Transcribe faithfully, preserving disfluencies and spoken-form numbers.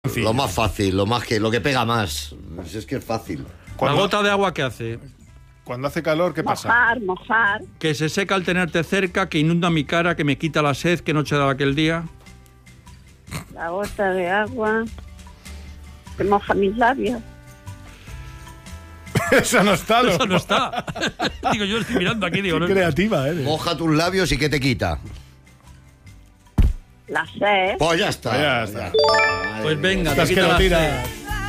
Lo más fácil, lo más que lo que pega más. Si es que es fácil. La gota de agua, ¿qué hace? Cuando hace calor, ¿qué pasa? Mojar, mojar. Que se seca al tenerte cerca, que inunda mi cara, que me quita la sed que no te daba aquel día. La gota de agua que moja mis labios. Eso no está, ¿no? Eso no está. Digo, yo estoy mirando aquí, digo, Qué no. creativa eres. Moja tus labios y ¿qué te quita? La sed. Pues ya está. Pues ya está. Madre Pues mía. venga, te Estás que quita lo la tiras. sed.